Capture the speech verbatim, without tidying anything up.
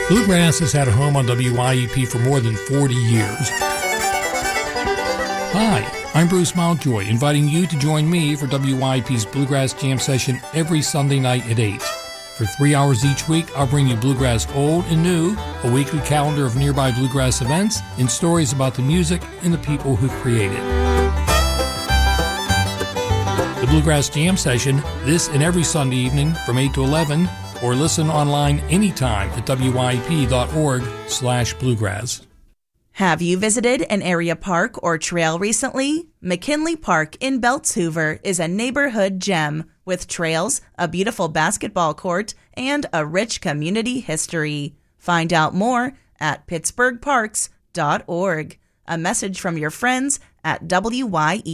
Bluegrass has had a home on W Y E P for more than forty years. Hi, I'm Bruce Mountjoy, inviting you to join me for W Y E P's Bluegrass Jam Session every Sunday night at eight. For three hours each week, I'll bring you bluegrass old and new, a weekly calendar of nearby bluegrass events, and stories about the music and the people who create it. The Bluegrass Jam Session, this and every Sunday evening from eight to eleven, or listen online anytime at wyep.org slash bluegrass. Have you visited an area park or trail recently? McKinley Park in Belts Hoover is a neighborhood gem with trails, a beautiful basketball court, and a rich community history. Find out more at pittsburgh parks dot org. A message from your friends at W Y E.